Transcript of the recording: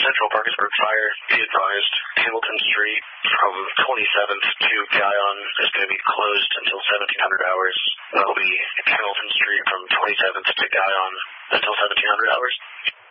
Central Parkersburg Fire, be advised, Hamilton Street from 27th to Guyon is going to be closed until 1700 hours. That'll be Hamilton Street from 27th to Guyon until 1700 hours.